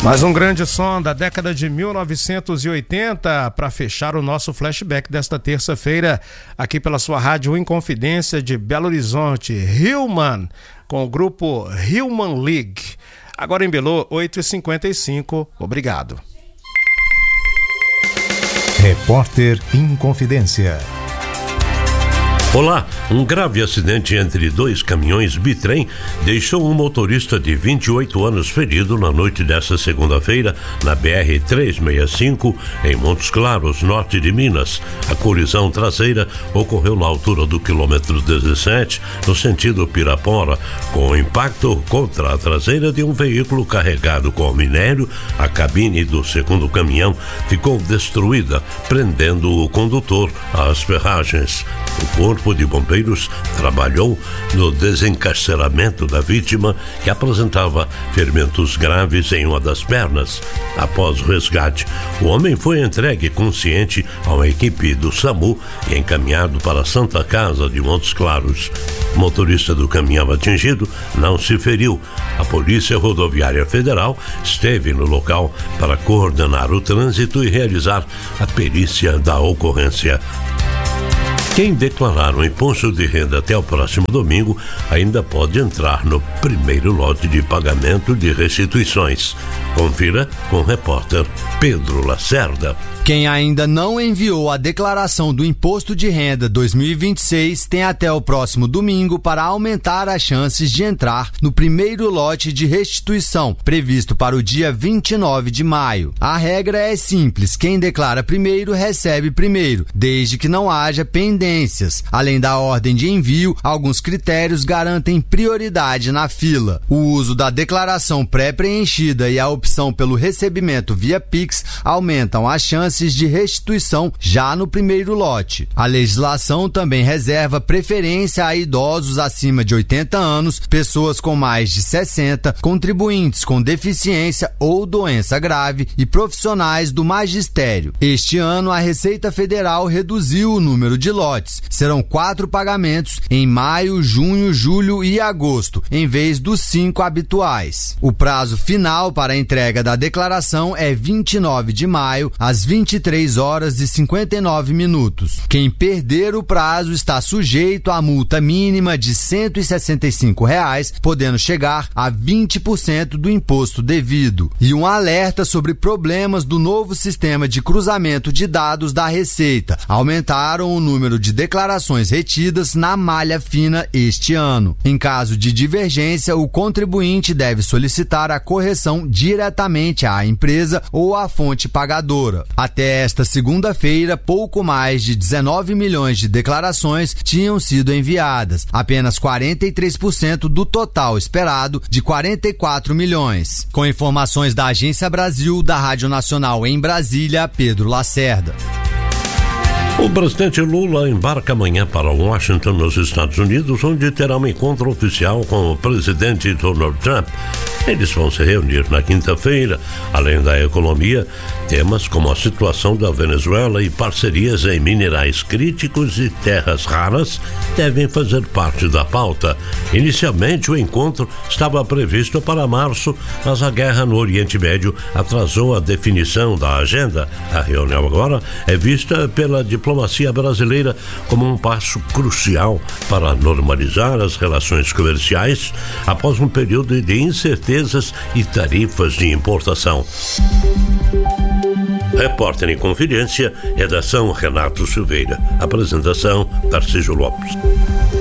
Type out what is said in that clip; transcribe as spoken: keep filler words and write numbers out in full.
Mais um grande som da década de mil novecentos e oitenta para fechar o nosso flashback desta terça-feira aqui pela sua rádio Inconfidência de Belo Horizonte. Hillman, com o grupo Hillman League. Agora em Belo, oito e cinquenta e cinco. Obrigado. Repórter Inconfidência. Olá, um grave acidente entre dois caminhões bitrem deixou um motorista de vinte e oito anos ferido na noite desta segunda-feira na B R trezentos e sessenta e cinco em Montes Claros, norte de Minas. A colisão traseira ocorreu na altura do quilômetro dezessete, no sentido Pirapora, com impacto contra a traseira de um veículo carregado com minério. A cabine do segundo caminhão ficou destruída, prendendo o condutor às ferragens. O Corpo de Bombeiros trabalhou no desencarceramento da vítima, que apresentava ferimentos graves em uma das pernas. Após o resgate, o homem foi entregue consciente a uma equipe do SAMU e encaminhado para a Santa Casa de Montes Claros. O motorista do caminhão atingido não se feriu. A Polícia Rodoviária Federal esteve no local para coordenar o trânsito e realizar a perícia da ocorrência. Quem declarar o imposto de renda até o próximo domingo ainda pode entrar no primeiro lote de pagamento de restituições. Confira com o repórter Pedro Lacerda. Quem ainda não enviou a declaração do Imposto de Renda dois mil e vinte e seis tem até o próximo domingo para aumentar as chances de entrar no primeiro lote de restituição, previsto para o dia vinte e nove de maio. A regra é simples: quem declara primeiro recebe primeiro, desde que não haja pendências. Além da ordem de envio, alguns critérios garantem prioridade na fila. O uso da declaração pré-preenchida e a opção pelo recebimento via Pix aumentam as chances de restituição já no primeiro lote. A legislação também reserva preferência a idosos acima de oitenta anos, pessoas com mais de sessenta, contribuintes com deficiência ou doença grave e profissionais do magistério. Este ano, a Receita Federal reduziu o número de lotes. Serão quatro pagamentos em maio, junho, julho e agosto, em vez dos cinco habituais. O prazo final para a entrega da declaração é vinte e nove de maio, às vinte e três horas e cinquenta e nove minutos. Quem perder o prazo está sujeito à multa mínima de cento e sessenta e cinco reais, podendo chegar a vinte por cento do imposto devido. E um alerta sobre problemas do novo sistema de cruzamento de dados da Receita. Aumentaram o número de declarações retidas na malha fina este ano. Em caso de divergência, o contribuinte deve solicitar a correção diretamente à empresa ou à fonte pagadora. Até esta segunda-feira, pouco mais de dezenove milhões de declarações tinham sido enviadas, apenas quarenta e três por cento do total esperado de quarenta e quatro milhões. Com informações da Agência Brasil, da Rádio Nacional em Brasília, Pedro Lacerda. O presidente Lula embarca amanhã para Washington, nos Estados Unidos, onde terá um encontro oficial com o presidente Donald Trump. Eles vão se reunir na quinta-feira. Além da economia, temas como a situação da Venezuela e parcerias em minerais críticos e terras raras devem fazer parte da pauta. Inicialmente, o encontro estava previsto para março, mas a guerra no Oriente Médio atrasou a definição da agenda. A reunião agora é vista pela diplomacia brasileira como um passo crucial para normalizar as relações comerciais após um período de incertezas e tarifas de importação. Repórter em Confidência, redação Renato Silveira. Apresentação Tarcísio Lopes.